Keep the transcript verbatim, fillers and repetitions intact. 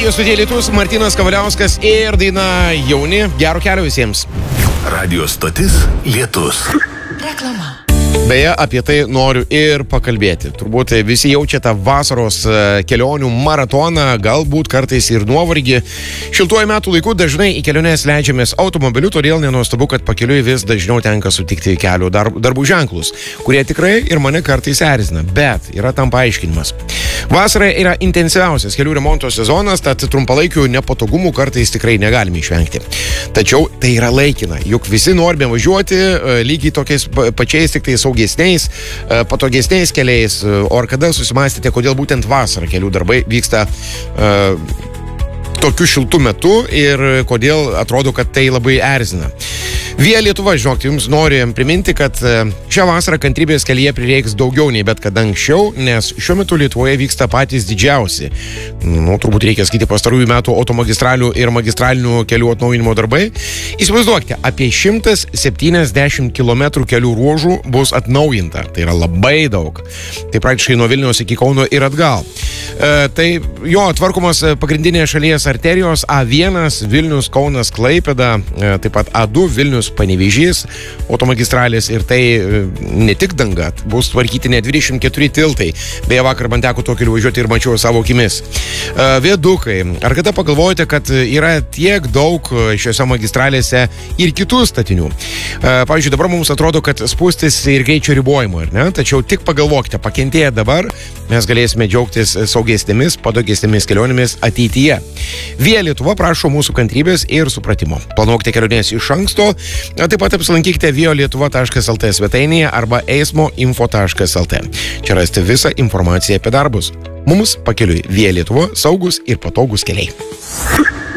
Radio Stotyje Lietus, Martynas Kavaliauskas ir daina Jauni. Gero kelio visiems. Radio stotis Lietus. Reklama. Beje, apie tai noriu ir pakalbėti. Turbūt visi jaučia tą vasaros kelionių maratoną, galbūt kartais ir nuovargį. Šiltuoju metų laiku dažnai į keliones leidžiamės automobiliu, todėl nenuostabu, kad pakeliui vis dažniau tenka sutikti kelio darb, darbų ženklus, kurie tikrai ir mane kartais erzina. Bet yra tam paaiškinimas. Vasara yra intensyviausias kelių remonto sezonas, tad trumpalaikių nepatogumų kartais tikrai negalime išvengti. Tačiau tai yra laikina, juk visi norime važiuoti lygiai tokiais pačiais tik tai saugesniais, patogesniais keliais. O ar kada susimastėte, kodėl būtent vasarą kelių darbai vyksta uh, tokiu šiltu metu ir kodėl atrodo, kad tai labai erzina? Via Lietuva, žinokit, jums noriu priminti, kad šią vasarą kantrybės kelyje prireiks daugiau nei bet kada anksčiau, nes šiuo metu Lietuvoje vyksta patys didžiausi, nu, turbūt reikia skaityti pastarųjų metų automagistralių ir magistralinių kelių atnaujinimo darbai. Įsivaizduokite, apie šimtas septyniasdešimt kilometrų kelių ruožų bus atnaujinta. Tai yra labai daug. Tai praktiškai nuo Vilniaus iki Kauno ir atgal. E, tai jo, tvarkomos pagrindinės šalies arterijos A vienas, Vilnius, Kaunas, Klaipėda, e, taip pat A du, Vilnius, Panevėžys, automagistralės ir tai ne tik danga, bus tvarkyti net dvidešimt keturi tiltai. Beje, vakar man teko tuo keliu važiuoti ir mačiau savo akimis. Viadukai. Ar kada pagalvojate, kad yra tiek daug šiuose magistralėse ir kitų statinių? Pavyzdžiui, dabar mums atrodo, kad spūstis ir greičio ribojimo, ar ne? Tačiau tik pagalvokite, pakentėję dabar, mes galėsime džiaugtis saugesnėmis, patogesnėmis kelionėmis ateityje. Via Lietuva prašo mūsų kantrybės ir supratimo. Planuokite kelionės iš anksto. Taip pat apsilankykite via lietuva taškas lt svetainėje arba eismo info taškas lt. Čia rasite visą informaciją apie darbus. Mums pakeliui Via Lietuva saugus ir patogus keliai.